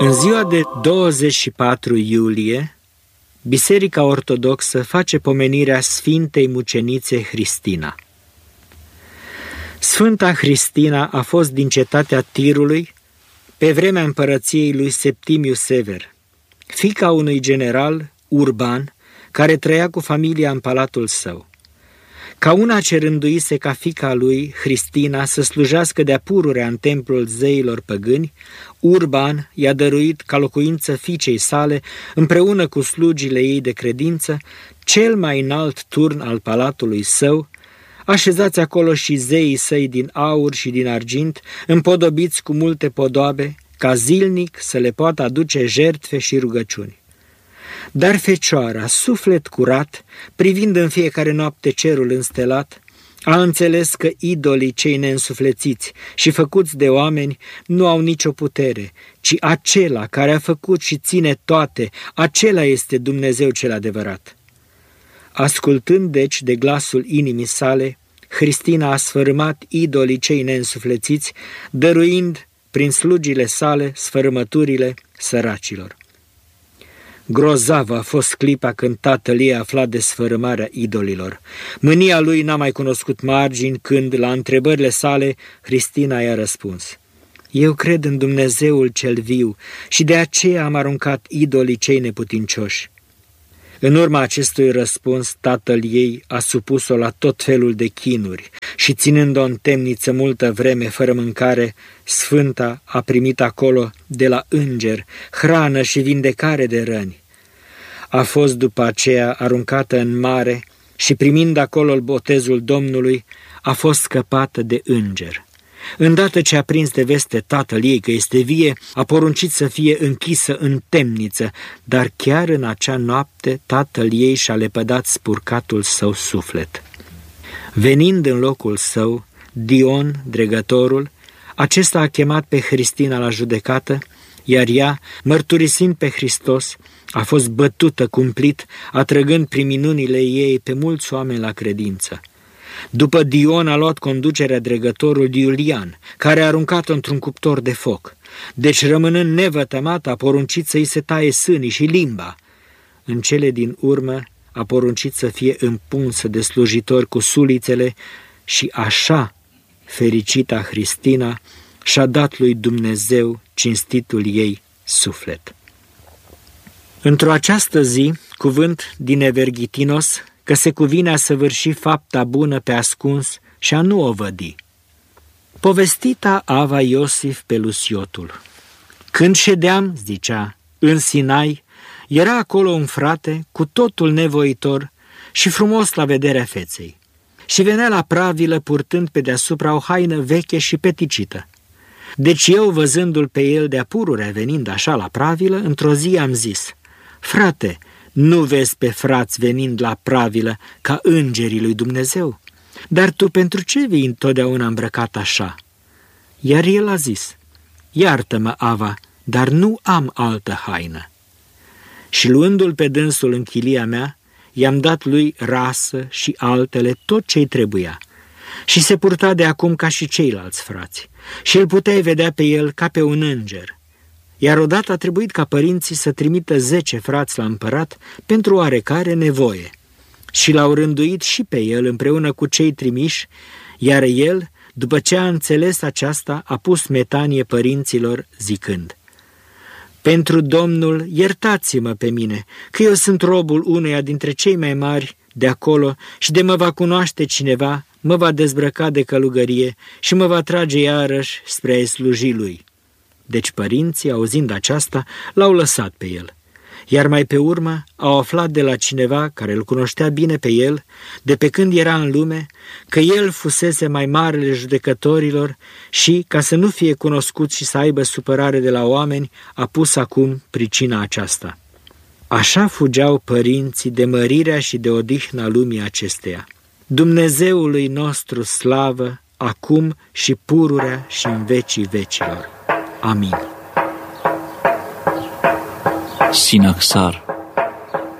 În ziua de 24 iulie, Biserica Ortodoxă face pomenirea Sfintei Mucenițe Hristina. Sfânta Hristina a fost din cetatea Tirului pe vremea împărăției lui Septimiu Sever, fiica unui general urban care trăia cu familia în palatul său. Ca una ce rânduise ca fiica lui, Hristina, să slujească de-a pururea în templul zeilor păgâni, Urban i-a dăruit ca locuință fiicei sale, împreună cu slugile ei de credință, cel mai înalt turn al palatului său, așezați acolo și zeii săi din aur și din argint, împodobiți cu multe podoabe, ca zilnic să le poată aduce jertfe și rugăciuni. Dar fecioara, suflet curat, privind în fiecare noapte cerul înstelat, a înțeles că idolii cei neînsuflețiți și făcuți de oameni nu au nicio putere, ci acela care a făcut și ține toate, acela este Dumnezeu cel adevărat. Ascultând deci de glasul inimii sale, Hristina a sfărâmat idolii cei neînsuflețiți, dăruind prin slugile sale sfărâmăturile săracilor. Grozavă a fost clipa când tatăl ei a aflat de sfărâmarea idolilor. Mânia lui n-a mai cunoscut margini când, la întrebările sale, Hristina i-a răspuns: Eu cred în Dumnezeul cel viu și de aceea am aruncat idolii cei neputincioși. În urma acestui răspuns, tatăl ei a supus-o la tot felul de chinuri și, ținând-o în temniță multă vreme fără mâncare, Sfânta a primit acolo de la înger hrană și vindecare de răni. A fost după aceea aruncată în mare și, primind acolo botezul Domnului, a fost scăpată de înger. Îndată ce a prins de veste tatăl ei că este vie, a poruncit să fie închisă în temniță, dar chiar în acea noapte tatăl ei și-a lepădat spurcatul său suflet. Venind în locul său, Dion, dregătorul, acesta a chemat pe Hristina la judecată, iar ea, mărturisind pe Hristos, a fost bătută cumplit, atrăgând prin minunile ei pe mulți oameni la credință. După Dion a luat conducerea dregătorul Iulian, care a aruncat-o într-un cuptor de foc. Deci, rămânând nevătămat, a poruncit să-i se taie sânii și limba. În cele din urmă a poruncit să fie împunsă de slujitori cu sulițele și așa, fericita Hristina, și-a dat lui Dumnezeu cinstitul ei suflet. Într-o această zi, cuvânt din Everghitinos, că se cuvine a săvârși fapta bună pe ascuns și a nu o vădi. Povestita Ava Iosif pe Lusiotul. Când ședeam, zicea, în Sinai, era acolo un frate cu totul nevoitor și frumos la vederea feței. Și venea la pravilă purtând pe deasupra o haină veche și peticită. Deci eu, văzându-l pe el de-a pururea venind așa la pravilă, într-o zi am zis: Frate, nu vezi pe frați venind la pravilă ca îngerii lui Dumnezeu? Dar tu pentru ce vii întotdeauna îmbrăcat așa? Iar el a zis: Iartă-mă, Ava, dar nu am altă haină. Și luându-l pe dânsul în chilia mea, i-am dat lui rasă și altele tot ce-i trebuia. Și se purta de acum ca și ceilalți frați. Și îl puteai vedea pe el ca pe un înger. Iar odată a trebuit ca părinții să trimită 10 frați la împărat pentru oarecare nevoie. Și l-au rânduit și pe el împreună cu cei trimiși, iar el, după ce a înțeles aceasta, a pus metanie părinților zicând: Pentru Domnul, iertați-mă pe mine, că eu sunt robul uneia dintre cei mai mari de acolo și de mă va cunoaște cineva, mă va dezbrăca de călugărie și mă va trage iarăși spre a-i sluji lui. Deci părinții, auzind aceasta, l-au lăsat pe el. Iar mai pe urmă au aflat de la cineva care îl cunoștea bine pe el, de pe când era în lume, că el fusese mai marele judecătorilor și, ca să nu fie cunoscut și să aibă supărare de la oameni, a pus acum pricina aceasta. Așa fugeau părinții de mărirea și de odihna lumii acesteia. Dumnezeului nostru slavă, acum și pururea și în vecii vecilor. Amin. Sinaxar.